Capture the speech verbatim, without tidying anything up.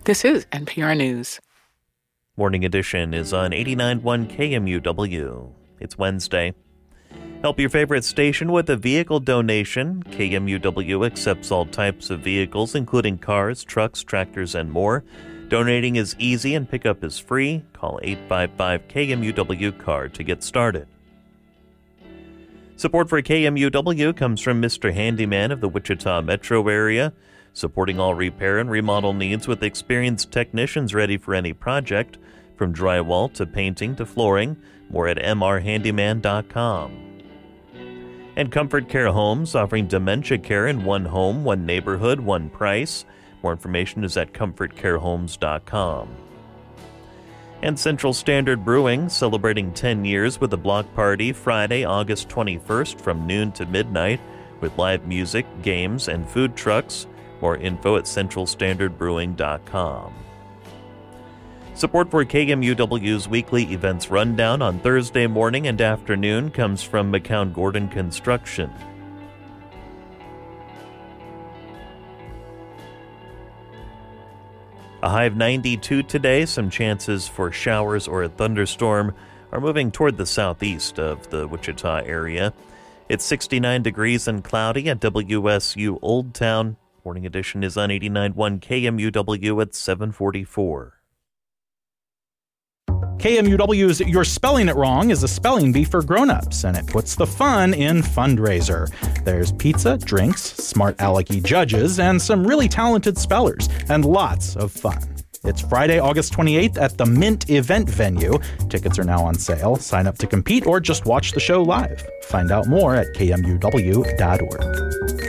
This is N P R News. Morning Edition is on eighty-nine point one K M U W. It's Wednesday. Help your favorite station with a vehicle donation. K M U W accepts all types of vehicles, including cars, trucks, tractors, and more. Donating is easy and pickup is free. Call eight five five K M U W card to get started. Support for K M U W comes from Mister Handyman of the Wichita metro area, supporting all repair and remodel needs with experienced technicians ready for any project, from drywall to painting to flooring. More at m r handyman dot com. And Comfort Care Homes, offering dementia care in one home, one neighborhood, one price. More information is at comfort care homes dot com. And Central Standard Brewing, celebrating ten years with a block party Friday, August twenty-first from noon to midnight with live music, games, and food trucks. More info at central standard brewing dot com. Support for K M U W's weekly events rundown on Thursday morning and afternoon comes from McCown Gordon Construction. A high of ninety-two today. Some chances for showers or a thunderstorm are moving toward the southeast of the Wichita area. It's sixty-nine degrees and cloudy at W S U Old Town. Morning Edition is on eighty-nine point one K M U W at seven forty-four. K M U W's You're Spelling It Wrong is a spelling bee for grown-ups, and it puts the fun in Fundraiser. There's pizza, drinks, smart alecky judges, and some really talented spellers, and lots of fun. It's Friday, August twenty-eighth at the Mint event venue. Tickets are now on sale. Sign up to compete or just watch the show live. Find out more at K M U W dot org.